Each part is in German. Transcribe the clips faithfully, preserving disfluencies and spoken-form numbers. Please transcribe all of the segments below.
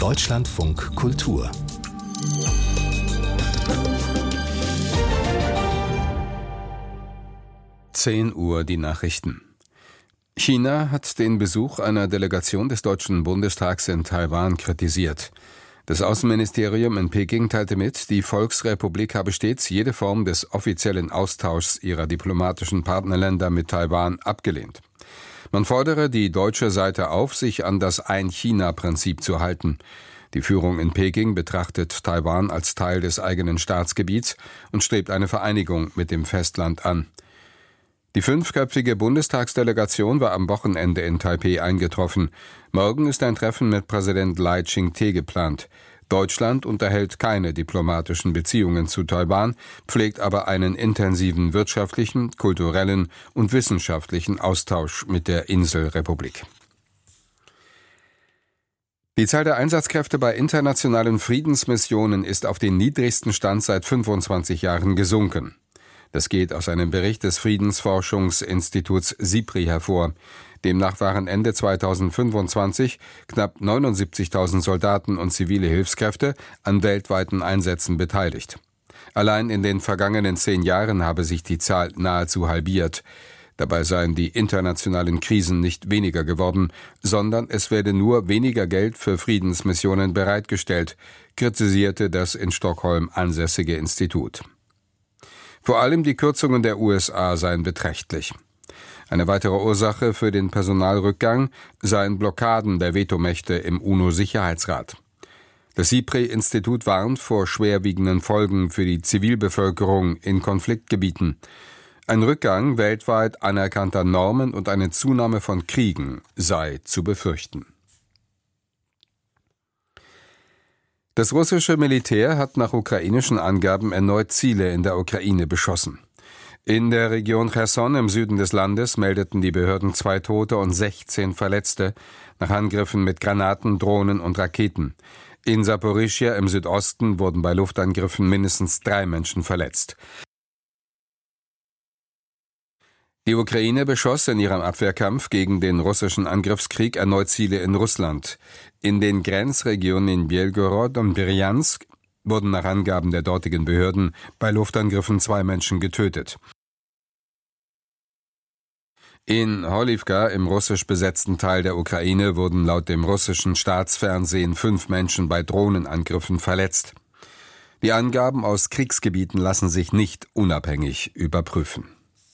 Deutschlandfunk Kultur. zehn Uhr die Nachrichten. China hat den Besuch einer Delegation des Deutschen Bundestags in Taiwan kritisiert. Das Außenministerium in Peking teilte mit, die Volksrepublik habe stets jede Form des offiziellen Austauschs ihrer diplomatischen Partnerländer mit Taiwan abgelehnt. Man fordere die deutsche Seite auf, sich an das Ein-China-Prinzip zu halten. Die Führung in Peking betrachtet Taiwan als Teil des eigenen Staatsgebiets und strebt eine Vereinigung mit dem Festland an. Die fünfköpfige Bundestagsdelegation war am Wochenende in Taipeh eingetroffen. Morgen ist ein Treffen mit Präsident Lai Ching-te geplant. Deutschland unterhält keine diplomatischen Beziehungen zu Taiwan, pflegt aber einen intensiven wirtschaftlichen, kulturellen und wissenschaftlichen Austausch mit der Inselrepublik. Die Zahl der Einsatzkräfte bei internationalen Friedensmissionen ist auf den niedrigsten Stand seit fünfundzwanzig Jahren gesunken. Das geht aus einem Bericht des Friedensforschungsinstituts SIPRI hervor. Demnach waren Ende zweitausendfünfundzwanzig knapp neunundsiebzigtausend Soldaten und zivile Hilfskräfte an weltweiten Einsätzen beteiligt. Allein in den vergangenen zehn Jahren habe sich die Zahl nahezu halbiert. Dabei seien die internationalen Krisen nicht weniger geworden, sondern es werde nur weniger Geld für Friedensmissionen bereitgestellt, kritisierte das in Stockholm ansässige Institut. Vor allem die Kürzungen der U S A seien beträchtlich. Eine weitere Ursache für den Personalrückgang seien Blockaden der Vetomächte im UNO-Sicherheitsrat. Das SIPRI-Institut warnt vor schwerwiegenden Folgen für die Zivilbevölkerung in Konfliktgebieten. Ein Rückgang weltweit anerkannter Normen und eine Zunahme von Kriegen sei zu befürchten. Das russische Militär hat nach ukrainischen Angaben erneut Ziele in der Ukraine beschossen. In der Region Cherson im Süden des Landes meldeten die Behörden zwei Tote und sechzehn Verletzte nach Angriffen mit Granaten, Drohnen und Raketen. In Saporischschja im Südosten wurden bei Luftangriffen mindestens drei Menschen verletzt. Die Ukraine beschoss in ihrem Abwehrkampf gegen den russischen Angriffskrieg erneut Ziele in Russland. In den Grenzregionen Belgorod und Bryansk wurden nach Angaben der dortigen Behörden bei Luftangriffen zwei Menschen getötet. In Horlivka, im russisch besetzten Teil der Ukraine, wurden laut dem russischen Staatsfernsehen fünf Menschen bei Drohnenangriffen verletzt. Die Angaben aus Kriegsgebieten lassen sich nicht unabhängig überprüfen.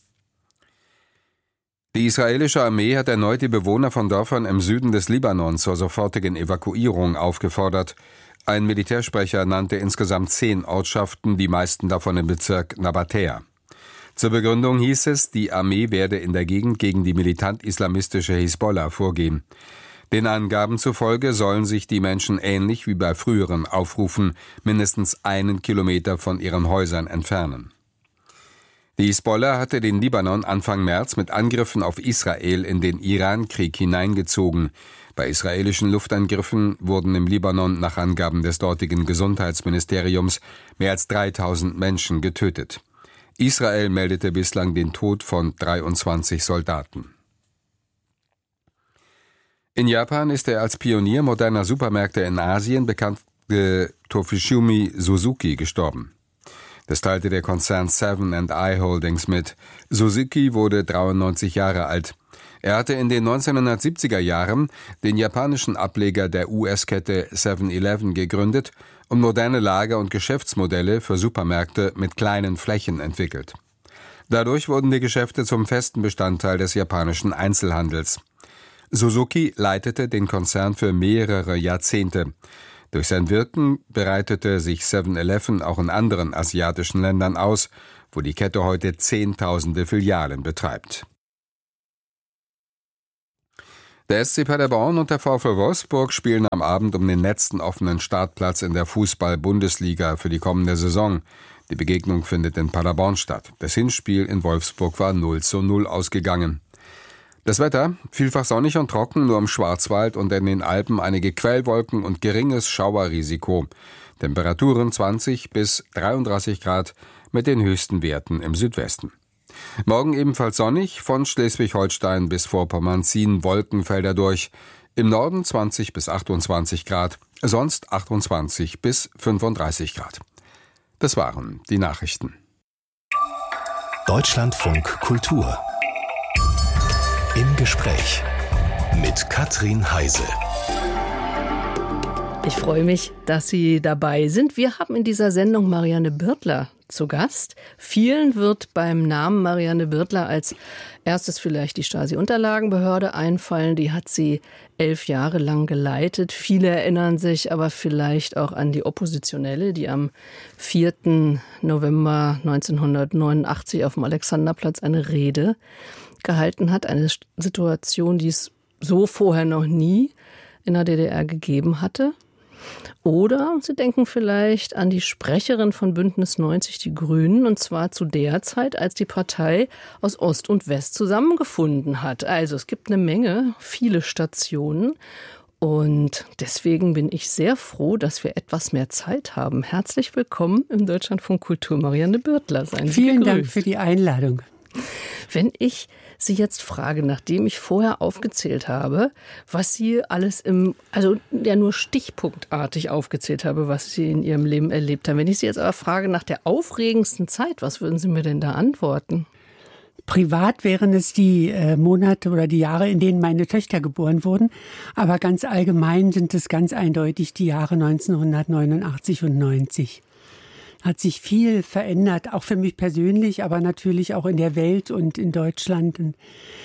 Die israelische Armee hat erneut die Bewohner von Dörfern im Süden des Libanon zur sofortigen Evakuierung aufgefordert. Ein Militärsprecher nannte insgesamt zehn Ortschaften, die meisten davon im Bezirk Nabatea. Zur Begründung hieß es, die Armee werde in der Gegend gegen die militant-islamistische Hisbollah vorgehen. Den Angaben zufolge sollen sich die Menschen ähnlich wie bei früheren Aufrufen mindestens einen Kilometer von ihren Häusern entfernen. Die Hisbollah hatte den Libanon Anfang März mit Angriffen auf Israel in den Iran-Krieg hineingezogen. Bei israelischen Luftangriffen wurden im Libanon nach Angaben des dortigen Gesundheitsministeriums mehr als dreitausend Menschen getötet. Israel meldete bislang den Tod von dreiundzwanzig Soldaten. In Japan ist der als Pionier moderner Supermärkte in Asien bekannte Tofishumi Suzuki gestorben. Das teilte der Konzern Seven and I Holdings mit. Suzuki wurde dreiundneunzig Jahre alt. Er hatte in den neunzehnhundertsiebziger Jahren den japanischen Ableger der U S-Kette seven eleven gegründet und moderne Lager- und Geschäftsmodelle für Supermärkte mit kleinen Flächen entwickelt. Dadurch wurden die Geschäfte zum festen Bestandteil des japanischen Einzelhandels. Suzuki leitete den Konzern für mehrere Jahrzehnte. Durch sein Wirken breitete sich seven eleven auch in anderen asiatischen Ländern aus, wo die Kette heute Zehntausende Filialen betreibt. Der S C Paderborn und der VfL Wolfsburg spielen am Abend um den letzten offenen Startplatz in der Fußball-Bundesliga für die kommende Saison. Die Begegnung findet in Paderborn statt. Das Hinspiel in Wolfsburg war null zu null ausgegangen. Das Wetter, vielfach sonnig und trocken, nur im Schwarzwald und in den Alpen einige Quellwolken und geringes Schauerrisiko. Temperaturen zwanzig bis dreiunddreißig Grad mit den höchsten Werten im Südwesten. Morgen ebenfalls sonnig, von Schleswig-Holstein bis Vorpommern ziehen Wolkenfelder durch. Im Norden zwanzig bis achtundzwanzig Grad, sonst achtundzwanzig bis fünfunddreißig Grad. Das waren die Nachrichten. Deutschlandfunk Kultur. Im Gespräch mit Katrin Heise. Ich freue mich, dass Sie dabei sind. Wir haben in dieser Sendung Marianne Birtler zu Gast. Vielen wird beim Namen Marianne Birtler als erstes vielleicht die Stasi-Unterlagenbehörde einfallen. Die hat sie elf Jahre lang geleitet. Viele erinnern sich aber vielleicht auch an die Oppositionelle, die am vierten November neunzehnhundertneunundachtzig auf dem Alexanderplatz eine Rede gehalten hat. Eine Situation, die es so vorher noch nie in der D D R gegeben hatte. Oder Sie denken vielleicht an die Sprecherin von Bündnis neunzig Die Grünen, und zwar zu der Zeit, als die Partei aus Ost und West zusammengefunden hat. Also es gibt eine Menge, viele Stationen. Und deswegen bin ich sehr froh, dass wir etwas mehr Zeit haben. Herzlich willkommen im Deutschlandfunk Kultur, Marianne Birtler. Seien Sie Vielen gegrüßt. Dank für die Einladung. Wenn ich Sie jetzt frage, nachdem ich vorher aufgezählt habe, was Sie alles im, also ja nur stichpunktartig aufgezählt habe, was Sie in Ihrem Leben erlebt haben. Wenn ich Sie jetzt aber frage nach der aufregendsten Zeit, was würden Sie mir denn da antworten? Privat wären es die äh, Monate oder die Jahre, in denen meine Töchter geboren wurden. Aber ganz allgemein sind es ganz eindeutig die Jahre neunzehnhundertneunundachtzig und neunzig. Hat sich viel verändert, auch für mich persönlich, aber natürlich auch in der Welt und in Deutschland. Und,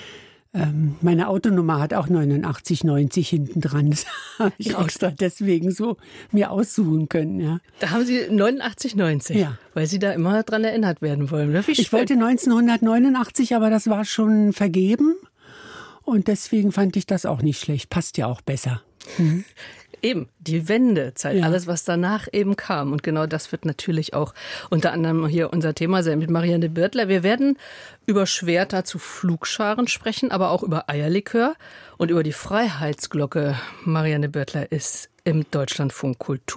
ähm, meine Autonummer hat auch neunundachtzig neunzig hinten dran. Das habe ich extra deswegen so mir aussuchen können. Ja. Da haben Sie neunundachtzig neunzig, ja. Weil Sie da immer dran erinnert werden wollen. Oder? Ich wollte neunzehnhundertneunundachtzig, aber das war schon vergeben. Und deswegen fand ich das auch nicht schlecht. Passt ja auch besser. Mhm. Eben, die Wendezeit, ja. Alles, was danach eben kam. Und genau das wird natürlich auch unter anderem hier unser Thema sein mit Marianne Birtler. Wir werden über Schwerter zu Pflugscharen sprechen, aber auch über Eierlikör und über die Freiheitsglocke. Marianne Birtler ist im Deutschlandfunk Kultur.